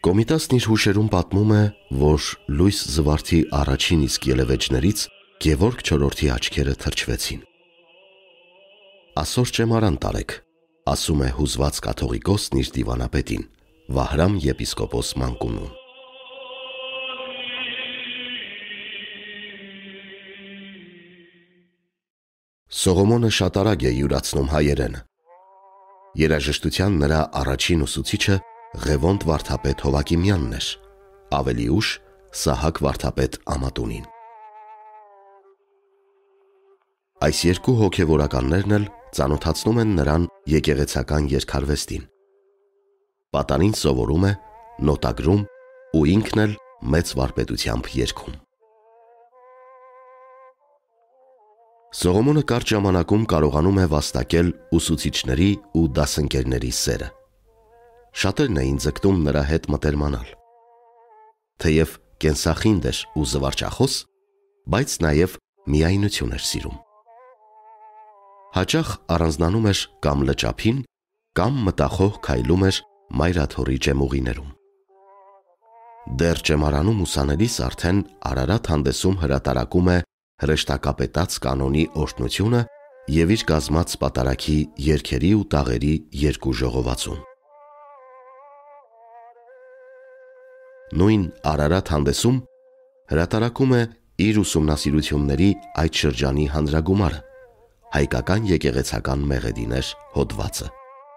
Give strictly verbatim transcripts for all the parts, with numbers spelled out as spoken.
Կոմիտասն իր հուշերում պատմում է, որ Լույս Զվարթի առաջին իսկ ելևէջներից Գևորգ չորրորդի աչքերը թրջվեցին։ «Ասոր ճեմարան տարեք», ասում է հուզված կաթողիկոսն իր դիվանապետին, Վահրամ եպիսկոպոս Մանկունուն։ Սողոմոնը շատ արագ է յուրացնում հայերենը։ Երաժշտության նրա առաջին ուսուցիչը Ղևոնդ վարդապետ Հովակիմյանն էր, ավելի ուշ Սահակ վարդապետ Ամատունին։ Այս երկու հոգևորականներն էլ ծանոթացնում են նրան եկեղեցական երգարվեստին։ Պատանին սովորում է, նոտագրում ու ինքն էլ մեծ վարպետությամբ երգում։ Սողոմոնը կարճ ժամանակում կարողանում է վաստակել ուսուցիչների ու դասընկերների սերը։ Շատերն էին ձգտում նրա հետ մտերմանալ։ Թեև կենսախինդ էր ու զվարճախոս, բայց նաև միայնություն էր սիրում։ Հաճախ առանձնանում էր կամ լճափին, կամ մտախոհ քայլում էր Մայրաթորի ջեմուղիներում։ Դեռ ջեմարանում ուսանելիս արդեն Արարատ հանդեսում հրատարակում է հրեշտակապետած կանոնի օրհնությունը և իր կազմած պատարագի երգերի ու տաղերի երկու ժողովածուն։ Նույն Արարատ հանդեսում հրատարակում է իր ուսումնասիրությունների այդ շրջանի հանրագումարը, հայկական եկեղեցական մեղեդիներ հոդվածը։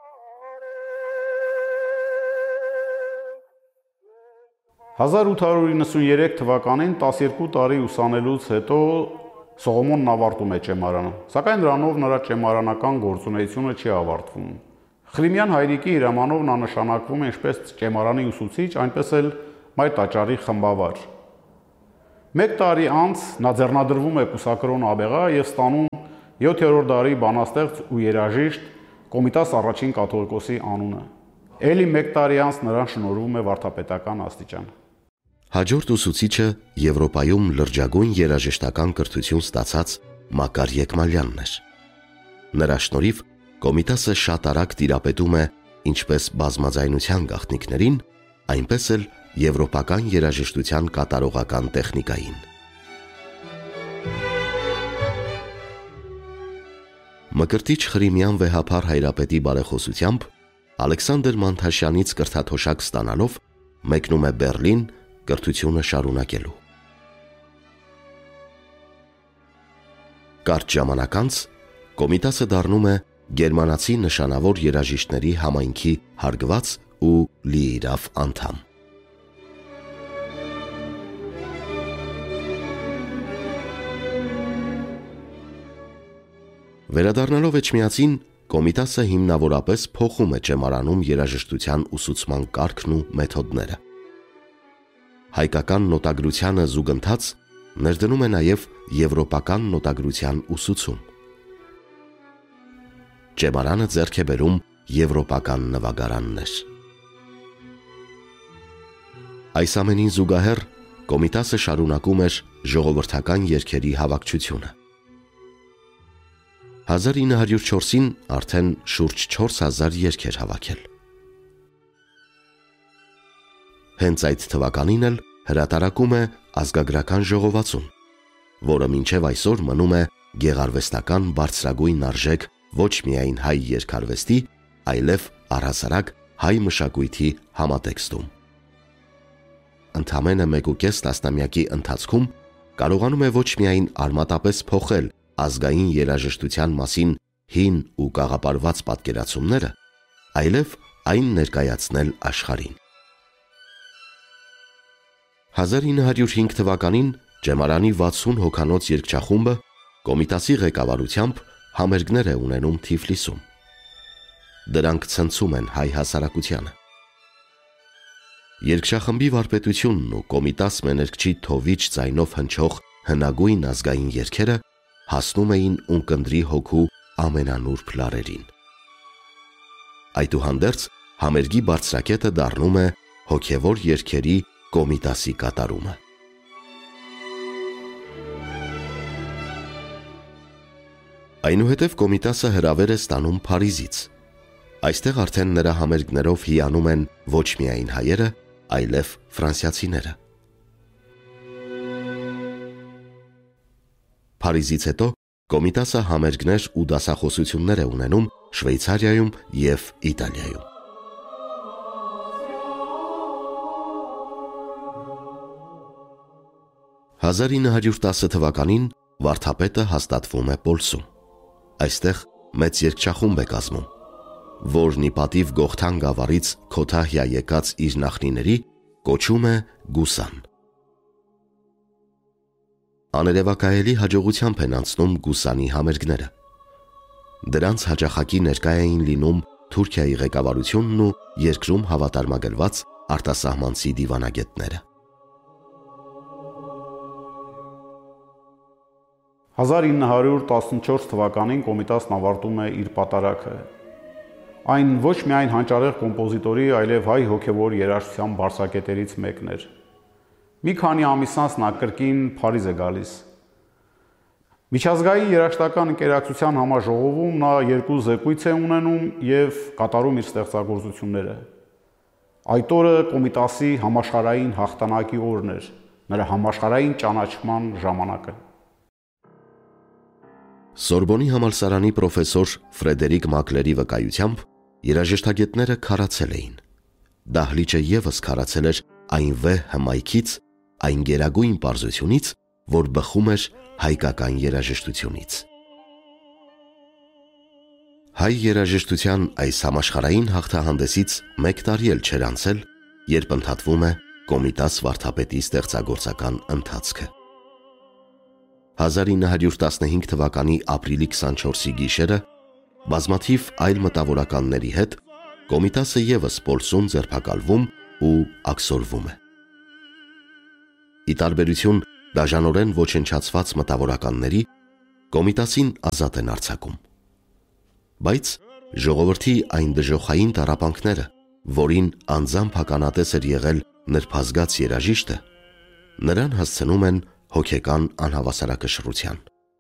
հազար ութ հարյուր իննսուներեք թվականին տասներկու տարի ուսանելուց հետո Սողոմոնն ավարտում է ճեմարանը, սակայն դրանով նրա ճեմարանական գործունեությունը չի ավարտվում։ Խրիմյան հայրիկի հրամանով նա նշանակվում է ինչպես ճեմարանի ուսուցիչ, այնպես էլ մայր տաճարի խմբավար։ Մեկ տարի անց նա ձեռնադրվում է կուսակրոն աբեղա և ստանում յոթերորդ դարի բանաստեղծ ու երաժիշտ Կոմիտաս առաջին կաթողիկոսի անունը։ Էլի մեկ տարի անց նրան շնորհվում է վարդապետական աստիճան։ Հաջորդ ուսուցիչը Եվրոպայում լրջագույն երաժշտական կրթություն ստացած Մակար Եկմալյանն էր։ Նրա շնորհիվ Կոմիտասը շատ արագ տիրապետում է ինչպես բազմաձայնության գաղտնիքներին, այնպես էլ եվրոպական երաժշտության կատարողական տեխնիկային։ Մկրտիչ Խրիմյան վեհափառ հայրապետի բարեխոսությամբ Ալեքսանդր Մանթաշյանից կրթաթոշակ ստանալով մեկնում է Բեռլին կրթությունը շարունակելու։ Կարճ ժամանակ անց Կոմիտասը դառնում է գերմանացի նշանավոր երաժիշտների համայնքի հարգված ու լիիրավ անդամ։ Վերադառնալով Էջմիածին, Կոմիտասը հիմնավորապես փոխում է ճեմարանում երաժշտության ուսուցման կարգն ու մեթոդները։ Հայկական նոտագրությանը զուգընթաց ներդնում է նաև եվրոպական նոտագրության ուսուցում։ Ճեմարանը ձեռք է բերում եվրոպական նվագարաններ։ Այս ամենին զուգահեռ Կոմիտասը շարունակում էր ժողովրդական երգերի հավաքչությունը։ հազար ինը հարյուր չորսին արդեն շուրջ չորս հազար երգ էր հավաքել։ Հենց այդ թվականին էլ հրատարակում է ազգագրական ժողովածուն, որը մինչև այսօր մնում է գեղարվեստական բարձրագույն արժեք ոչ միայն հայ երգարվեստի, այլև առհասարակ հայ մշակույթի համատեքստում։ Ընդամենը մեկ ու կես տասնամյակի ընթացքում կարողանում է ոչ միայն արմատապես փոխել ազգային երաժշտության մասին հին ու կաղապարված պատկերացումները, այլև այն ներկայացնել աշխարհին։ հազար ինը հարյուր հինգ թվականին ճեմարանի վաթսուն հոգանոց երգչախումբը Կոմիտասի ղեկավարությամբ համերգներ է ունենում Թիֆլիսում։ Դրանք ցնցում են հայ հասարակությանը։ Երգչախմբի վարպետությունն ու Կոմիտաս մեներգչի թովիչ ձայնով հնչող հնագույն ազգային երգերը հասնում էին ունկնդրի հոգու ամենանուրբ լարերին։ Այդուհանդերձ համերգի բարձրակետը դառնում է հոգևոր երգերի Կոմիտասի կատարումը։ Այնուհետև Կոմիտասը հրավեր է ստանում Փարիզից։ Այստեղ արդեն նրա համերգներով հիանում են ոչ միայն հայերը, այլև ֆրանսիացիները։ Փարիզից հետո Կոմիտասը համերգներ ու դասախոսություններ է ունենում Շվեյցարիայում և Իտալիայում։ հազար ինը հարյուր տասը թվականին վարդապետը հաստատվում է Պոլսում։ Այստեղ մեծ երգչախումբ է կազմում, որն ի պատիվ Գողթան գավառից Քոթահիա եկած իր նախնիների կոչում է Գուսան։ Աներևակայելի հաջողությամբ են անցնում Գուսանի համերգները։ Դրանց հաճախակի ներկա էին լինում Թուրքիայի ղեկավարությունն ու երկրում հավատարմագրված արտասահմանցի դիվանագետները։ հազար ինը հարյուր տասնչորս թվականին Կոմիտասն ավարտում է իր պատարագը։ Այն ոչ միայն հանճարեղ կոմպոզիտորի, այլև հայ հոգևոր երաժշտության բարձրակետերից մեկն էր։ Մի քանի ամիս անց նա կրկին Փարիզ է գալիս։ Միջազգային երաժշտական ընկերակցության համաժողովում նա երկու զեկույց է ունենում և կատարում իր ստեղծագործությունները։ Այդ օրը Կոմիտասի համաշխարհային հաղթանակի օրն էր, նրա համաշխարհային ճանաչման ժամանակը։ Սորբոնի համալսարանի պրոֆեսոր Ֆրեդերիկ Մակլերի վկայությամբ երաժշտագետները քարացել էին։ Դահլիճը ևս քարացել էր այն վեհ հմայքից, այն գերագույն պարզությունից, որ բխում էր հայկական երաժշտությունից։ Հայ երաժշտության այս համաշխարհային հաղթահանդեսից մեկ տարի էլ չէր անցել, երբ ընդհատվում է Կոմիտաս վարդապետի ստեղծագործական ընթացքը։ հազար ինը հարյուր տասնհինգ թվականի ապրիլի քսանչորսի գիշերը բազմաթիվ այլ մտավորականների հետ Կոմիտասը ևս Պոլսում ձերբակալվում ու աքսորվում է։ Ի տարբերություն դաժանորեն ոչնչացված մտավորականների, Կոմիտասին ազատ են արձակում։ Բայց ժողովրդի այն դժոխային տառապանքները, որին անձամբ հականատես էր եղել նրբազգաց երաժիշտը, նրան հասցնում են հոգեկան անհավասարակշռության։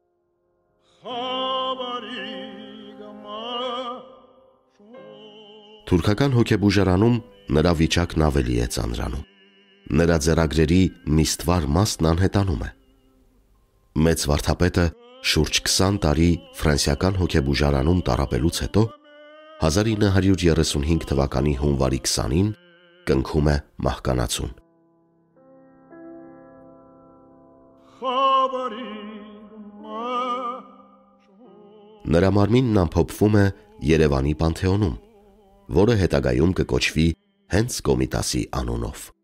Թուրքական հոգեբուժարանում նրա վիճակն ավելի է ծանրանում։ Նրա ձեռագրերի մի ստվար մասն անհետանում է։ Մեծ վարդապետը շուրջ քսան տարի ֆրանսիական հոգեբուժարանում տառապելուց հետո հազար ինը հարյուր երեսունհինգ թվականի հունվարի քսանին կնքում է մահկանացուն։ Նրա մարմինն ամփոփվում է Երևանի Պանթեոնում, որը հետագայում կկոչվի հենց Կոմիտասի անունով։